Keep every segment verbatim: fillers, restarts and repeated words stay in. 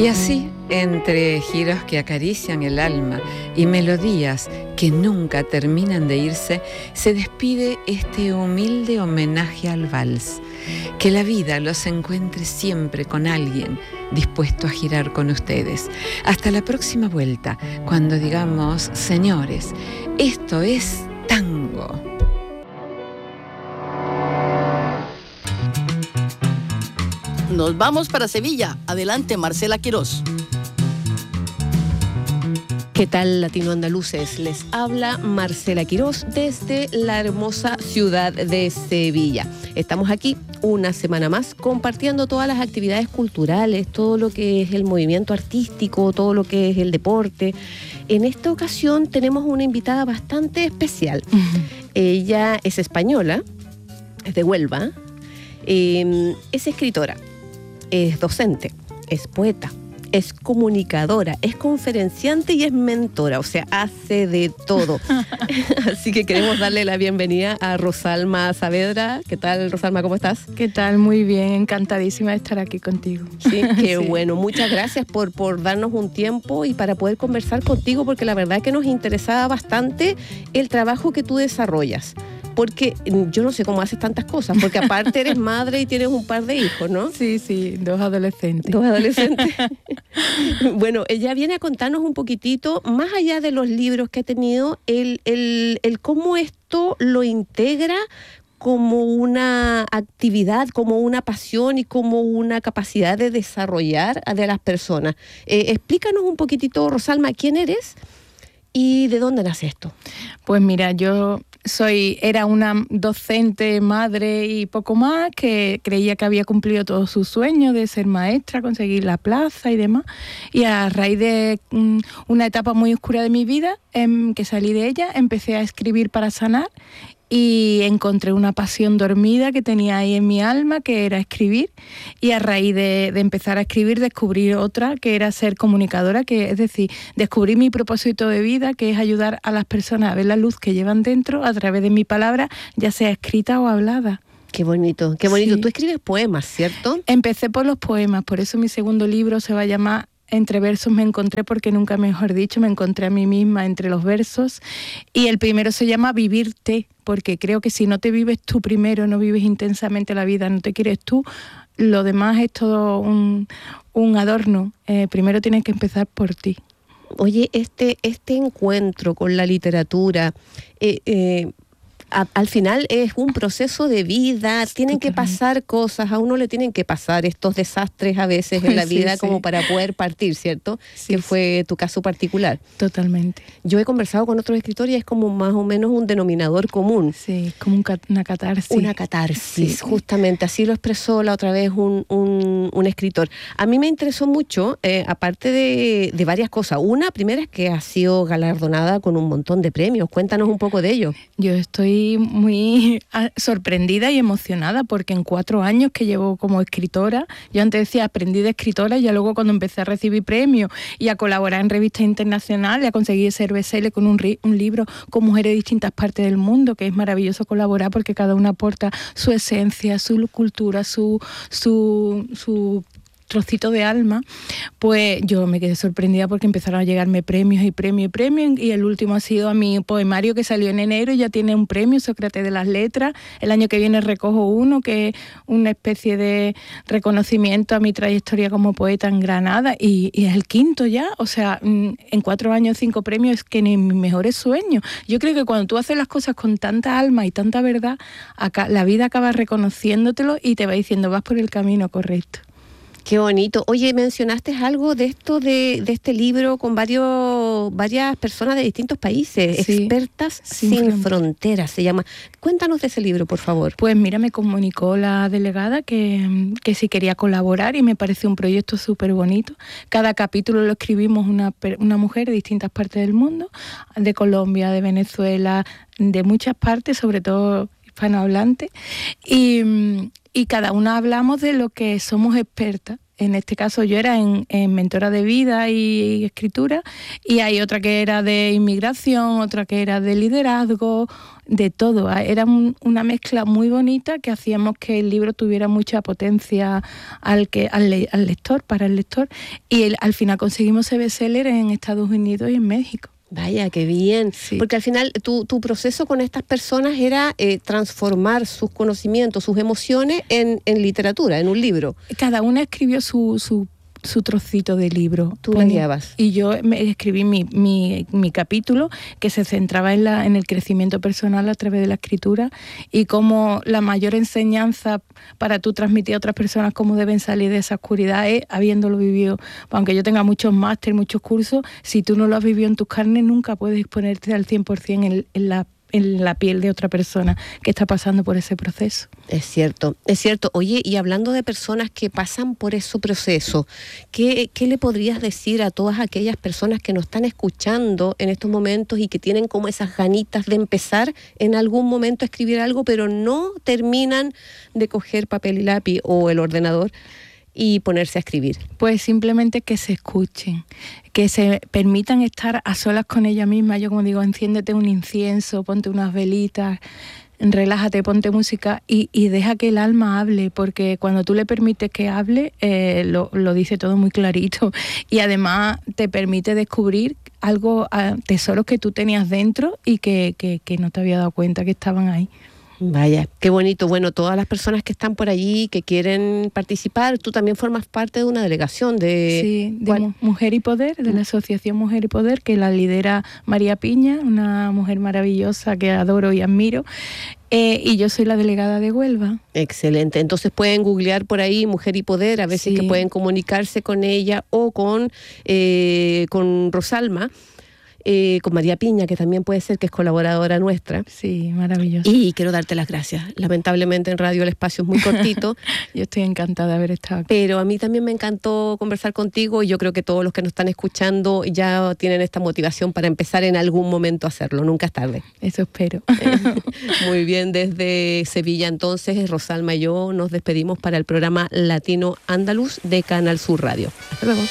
Y así, entre giros que acarician el alma y melodías que nunca terminan de irse, se despide este humilde homenaje al vals. Que la vida los encuentre siempre con alguien dispuesto a girar con ustedes. Hasta la próxima vuelta, cuando digamos, señores, esto es tango. Nos vamos para Sevilla. Adelante, Marcela Quirós. ¿Qué tal, latinoandaluces? Les habla Marcela Quirós desde la hermosa ciudad de Sevilla. Estamos aquí una semana más compartiendo todas las actividades culturales, todo lo que es el movimiento artístico, todo lo que es el deporte. En esta ocasión tenemos una invitada bastante especial. Uh-huh. Ella es española, es de Huelva, eh, es escritora, es docente, es poeta, es comunicadora, es conferenciante y es mentora, o sea, hace de todo. Así que queremos darle la bienvenida a Rosalma Saavedra. ¿Qué tal, Rosalma? ¿Cómo estás? ¿Qué tal? Muy bien, encantadísima de estar aquí contigo. Sí, qué sí. bueno. Muchas gracias por, por darnos un tiempo y para poder conversar contigo, porque la verdad es que nos interesaba bastante el trabajo que tú desarrollas. Porque yo no sé cómo haces tantas cosas, porque aparte eres madre y tienes un par de hijos, ¿no? Sí, sí, dos adolescentes. Dos adolescentes. Bueno, ella viene a contarnos un poquitito, más allá de los libros que ha tenido, el, el, el cómo esto lo integra como una actividad, como una pasión y como una capacidad de desarrollar de las personas. Eh, explícanos un poquitito, Rosalma, ¿quién eres y de dónde nace esto? Pues mira, yo... Soy, era una docente, madre y poco más, que creía que había cumplido todos sus sueños de ser maestra, conseguir la plaza y demás. Y a raíz de um, una etapa muy oscura de mi vida, em, que salí de ella, empecé a escribir para sanar y encontré una pasión dormida que tenía ahí en mi alma, que era escribir. Y a raíz de, de empezar a escribir, descubrí otra, que era ser comunicadora, que es decir, descubrí mi propósito de vida, que es ayudar a las personas a ver la luz que llevan dentro a través de mi palabra, ya sea escrita o hablada. Qué bonito, qué bonito. Sí. Tú escribes poemas, ¿cierto? Empecé por los poemas, por eso mi segundo libro se va a llamar Entre versos me encontré, porque nunca mejor dicho, me encontré a mí misma entre los versos. Y el primero se llama Vivirte, porque creo que si no te vives tú primero, no vives intensamente la vida, no te quieres tú, lo demás es todo un, un adorno. Eh, primero tienes que empezar por ti. Oye, este, este encuentro con la literatura, eh, eh, a, al final es un proceso de vida, tienen que pasar cosas, a uno le tienen que pasar estos desastres a veces en la sí, vida sí. como para poder partir, ¿cierto? Sí, que fue sí. tu caso particular. Totalmente. Yo he conversado con otros escritores y es como más o menos un denominador común. Sí, como un cat- una catarsis. Una catarsis, sí. justamente, así lo expresó la otra vez un, un, un escritor. A mí me interesó mucho, eh, aparte de, de varias cosas. Una, primera, es que has sido galardonada con un montón de premios. Cuéntanos un poco de ello. Yo estoy muy sorprendida y emocionada porque en cuatro años que llevo como escritora, yo antes decía aprendí de escritora y ya luego cuando empecé a recibir premios y a colaborar en revistas internacionales, a conseguir ser bestseller con un, ri- un libro con mujeres de distintas partes del mundo, que es maravilloso colaborar porque cada una aporta su esencia, su cultura, su, su, su trocito de alma, pues yo me quedé sorprendida porque empezaron a llegarme premios y premios y premios, y el último ha sido a mi poemario que salió en enero y ya tiene un premio, Sócrates de las Letras. El año que viene recojo uno, que es una especie de reconocimiento a mi trayectoria como poeta en Granada, y, y es el quinto ya, o sea, en cuatro años cinco premios, es que ni mis mejores sueños. Yo creo que cuando tú haces las cosas con tanta alma y tanta verdad, acá, la vida acaba reconociéndotelo y te va diciendo vas por el camino correcto. Qué bonito. Oye, mencionaste algo de esto, de, de este libro con varios, varias personas de distintos países, sí, expertas sin, sin fronteras. fronteras, se llama. Cuéntanos de ese libro, por favor. Pues mira, me comunicó la delegada que, que si quería colaborar y me pareció un proyecto súper bonito. Cada capítulo lo escribimos una, una mujer de distintas partes del mundo, de Colombia, de Venezuela, de muchas partes, sobre todo hispanohablantes, y... y cada una hablamos de lo que somos expertas. en este caso yo era en, en mentora de vida y escritura, y hay otra que era de inmigración, otra que era de liderazgo, de todo. Era un, una mezcla muy bonita que hacíamos que el libro tuviera mucha potencia al, que, al, le, al lector, para el lector, y el, al final conseguimos ese bestseller en Estados Unidos y en México. Vaya, qué bien. Sí. Porque al final tu, tu proceso con estas personas era eh, transformar sus conocimientos, sus emociones en, en literatura, en un libro. Cada una escribió su, su, su trocito de libro. Tú la guiabas. Y yo me escribí mi, mi, mi capítulo que se centraba en, la, en el crecimiento personal a través de la escritura y cómo la mayor enseñanza para tú transmitir a otras personas cómo deben salir de esa oscuridad es habiéndolo vivido. Aunque yo tenga muchos másteres, muchos cursos, si tú no lo has vivido en tus carnes, nunca puedes ponerte al cien por ciento en, en la en la piel de otra persona que está pasando por ese proceso. Es cierto, es cierto. Oye, y hablando de personas que pasan por ese proceso, ¿qué, qué le podrías decir a todas aquellas personas que nos están escuchando en estos momentos y que tienen como esas ganitas de empezar en algún momento a escribir algo, pero no terminan de coger papel y lápiz o el ordenador y ponerse a escribir? Pues simplemente que se escuchen, que se permitan estar a solas con ella misma. Yo como digo, enciéndete un incienso, ponte unas velitas, relájate, ponte música y, y deja que el alma hable, porque cuando tú le permites que hable, eh, lo, lo dice todo muy clarito, y además te permite descubrir algo, tesoros que tú tenías dentro y que, que, que no te había dado cuenta que estaban ahí. Vaya, qué bonito. Bueno, todas las personas que están por allí, que quieren participar, tú también formas parte de una delegación de... Sí, de Mujer y Poder, de la Asociación Mujer y Poder, que la lidera María Piña, una mujer maravillosa que adoro y admiro. Eh, y yo soy la delegada de Huelva. Excelente. Entonces pueden googlear por ahí Mujer y Poder, a veces sí, que pueden comunicarse con ella o con, eh, con Rosalma. Eh, con María Piña, que también puede ser que es colaboradora nuestra. Sí, maravilloso. Y quiero darte las gracias. Lamentablemente en radio el espacio es muy cortito. Yo estoy encantada de haber estado aquí. Pero a mí también me encantó conversar contigo y yo creo que todos los que nos están escuchando ya tienen esta motivación para empezar en algún momento a hacerlo. Nunca es tarde. Eso espero. Muy bien, desde Sevilla entonces, Rosalma y yo nos despedimos para el programa Latino Andaluz de Canal Sur Radio. Hasta luego.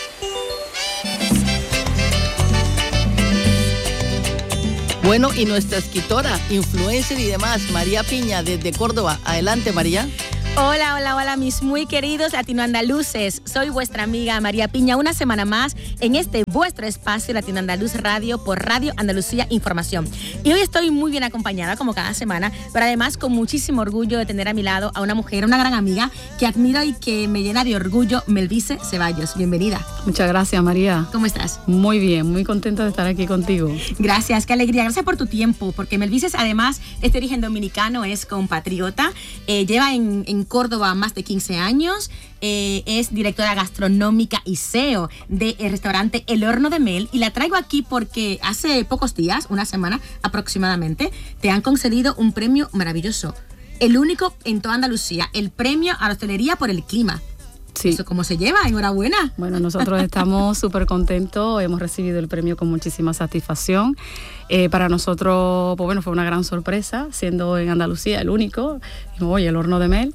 Bueno, y nuestra escritora, influencer y demás, María Piña, desde Córdoba. Adelante, María. Hola, hola, hola, mis muy queridos latinoandaluces. Soy vuestra amiga María Piña, una semana más en este vuestro espacio Latino Andaluz Radio por Radio Andalucía Información. Y hoy estoy muy bien acompañada, como cada semana, pero además con muchísimo orgullo de tener a mi lado a una mujer, una gran amiga que admiro y que me llena de orgullo, Melvise Ceballos. Bienvenida. Muchas gracias, María. ¿Cómo estás? Muy bien, muy contenta de estar aquí contigo. Gracias, qué alegría. Gracias por tu tiempo, porque Melvise, además, es de origen dominicano, es compatriota, eh, lleva en, en Córdoba más de quince años, eh, es directora gastronómica y C E O del restaurante El Horno de Mel, y la traigo aquí porque hace pocos días, una semana aproximadamente, te han concedido un premio maravilloso, el único en toda Andalucía, el premio a la hostelería por el clima. Sí. ¿Eso cómo se lleva? Enhorabuena. Bueno, nosotros estamos súper contentos, hemos recibido el premio con muchísima satisfacción. Eh, para nosotros, pues bueno, fue una gran sorpresa, siendo en Andalucía el único, oye, El Horno de Mel.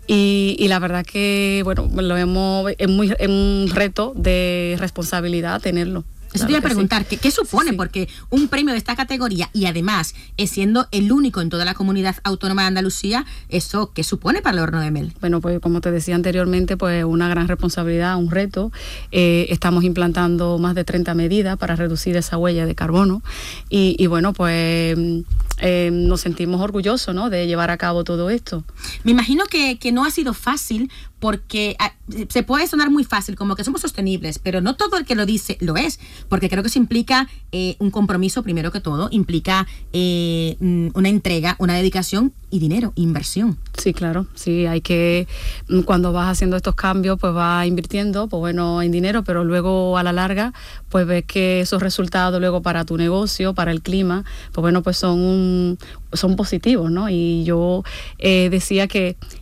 Y, y la verdad que, bueno, lo hemos, es, muy, es un reto de responsabilidad tenerlo. Eso te iba a preguntar, sí. ¿qué, ¿qué supone? Sí. Porque un premio de esta categoría y además es siendo el único en toda la comunidad autónoma de Andalucía, ¿eso qué supone para El Horno de Mel? Bueno, pues como te decía anteriormente, pues una gran responsabilidad, un reto. Eh, estamos implantando más de treinta medidas para reducir esa huella de carbono y, y bueno, pues eh, nos sentimos orgullosos, ¿no?, de llevar a cabo todo esto. Me imagino que, que no ha sido fácil, porque se puede sonar muy fácil, como que somos sostenibles, pero no todo el que lo dice lo es, porque creo que eso implica eh, un compromiso, primero que todo, implica eh, una entrega, una dedicación y dinero, inversión. Sí, claro, sí, hay que, cuando vas haciendo estos cambios, pues vas invirtiendo, pues bueno, en dinero, pero luego a la larga, pues ves que esos resultados luego para tu negocio, para el clima, pues bueno, pues son un, son positivos, ¿no? Y yo eh, decía que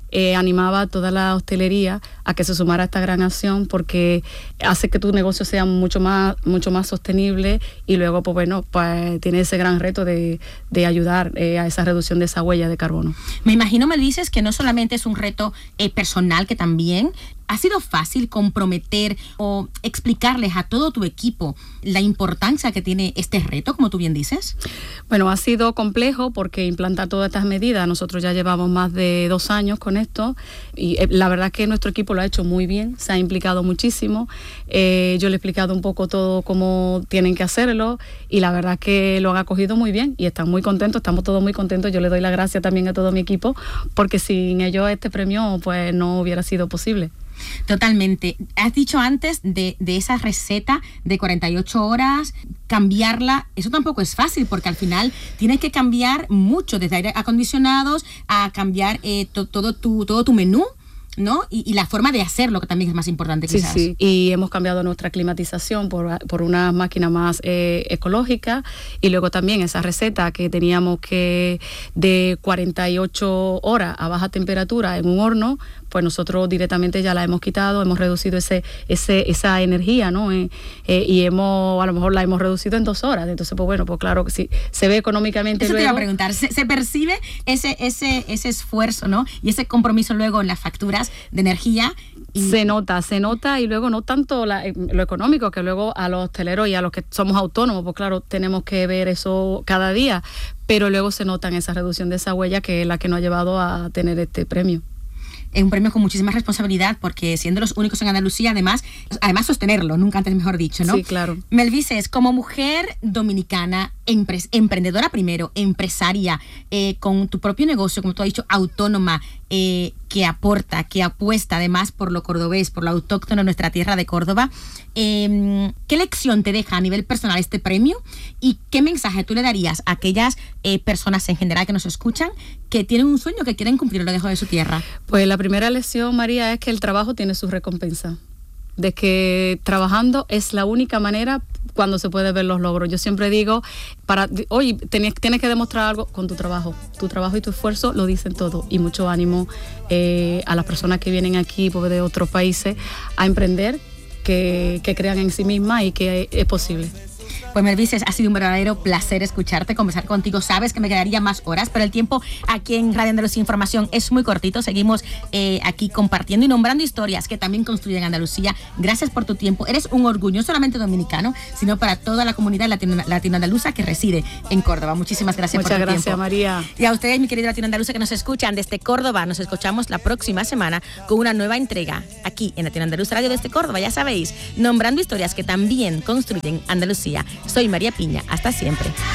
eh, animaba a toda la hostelería a que se sumara a esta gran acción, porque hace que tu negocio sea mucho más, mucho más sostenible, y luego, pues bueno, pues tiene ese gran reto de, de ayudar eh, a esa reducción de esa huella de carbono. Me imagino, me dices, que no solamente es un reto eh, personal, que también ¿ha sido fácil comprometer o explicarles a todo tu equipo la importancia que tiene este reto, como tú bien dices? Bueno, ha sido complejo porque implantar todas estas medidas, nosotros ya llevamos más de dos años con esto, y la verdad es que nuestro equipo lo ha hecho muy bien, se ha implicado muchísimo. Eh, yo le he explicado un poco todo cómo tienen que hacerlo, y la verdad es que lo han acogido muy bien y están muy contentos, estamos todos muy contentos. Yo le doy las gracias también a todo mi equipo, porque sin ellos este premio pues no hubiera sido posible. Totalmente. Has dicho antes de, de esa receta de cuarenta y ocho horas, cambiarla, eso tampoco es fácil, porque al final tienes que cambiar mucho, desde aire acondicionados a cambiar eh, to, todo, tu, todo tu menú, ¿no? Y, y la forma de hacerlo, que también es más importante, quizás. Sí, sí. Y hemos cambiado nuestra climatización por, por una máquina más eh, ecológica, y luego también esa receta que teníamos que de cuarenta y ocho horas a baja temperatura en un horno, pues nosotros directamente ya la hemos quitado, hemos reducido ese, ese, esa energía, ¿no? Eh, eh, y hemos, a lo mejor la hemos reducido en dos horas. Entonces, pues bueno, pues claro que sí, se ve económicamente. Eso luego. te iba a preguntar, ¿se, se percibe ese, ese, ese esfuerzo, ¿no? Y ese compromiso luego en las facturas de energía? Y... Se nota, se nota, y luego no tanto la, lo económico, que luego a los hosteleros y a los que somos autónomos, pues claro, tenemos que ver eso cada día, pero luego se nota en esa reducción de esa huella, que es la que nos ha llevado a tener este premio. Es un premio con muchísima responsabilidad, porque siendo los únicos en Andalucía, además, además sostenerlo, nunca antes mejor dicho, ¿no? Sí, claro. Melvises, como mujer dominicana, empre- emprendedora primero, empresaria, eh, con tu propio negocio, como tú has dicho, autónoma, eh, que aporta, que apuesta además por lo cordobés, por lo autóctono de nuestra tierra de Córdoba, eh, ¿qué lección te deja a nivel personal este premio? ¿Y qué mensaje tú le darías a aquellas eh, personas en general que nos escuchan, que tienen un sueño, que quieren cumplir lo lejos de su tierra? Pues la primera lección, María, es que el trabajo tiene su recompensa. De que trabajando es la única manera cuando se puede ver los logros. Yo siempre digo, para, oye, tienes, tienes que demostrar algo con tu trabajo. Tu trabajo y tu esfuerzo lo dicen todo. Y mucho ánimo eh, a las personas que vienen aquí pues, de otros países a emprender, que, que crean en sí mismas y que es posible. Pues Melvises, ha sido un verdadero placer escucharte, conversar contigo. Sabes que me quedaría más horas, pero el tiempo aquí en Radio Andalucía Información es muy cortito. Seguimos eh, aquí compartiendo y nombrando historias que también construyen Andalucía. Gracias por tu tiempo. Eres un orgullo, no solamente dominicano, sino para toda la comunidad latino, latinoandaluza que reside en Córdoba. Muchísimas gracias Muchas por tu gracias, tiempo. María. Y a ustedes, mi querido latinoandaluza, que nos escuchan desde Córdoba. Nos escuchamos la próxima semana con una nueva entrega aquí en Latino Andaluza Radio desde Córdoba. Ya sabéis, nombrando historias que también construyen Andalucía. Soy María Piña. Hasta siempre.